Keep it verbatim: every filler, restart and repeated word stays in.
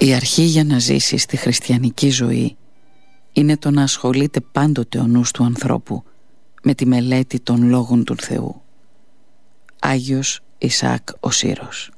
Η αρχή για να ζήσει στη χριστιανική ζωή είναι το να ασχολείται πάντοτε ο νους του ανθρώπου με τη μελέτη των λόγων του Θεού. Άγιος Ισαάκ ο Σύρος.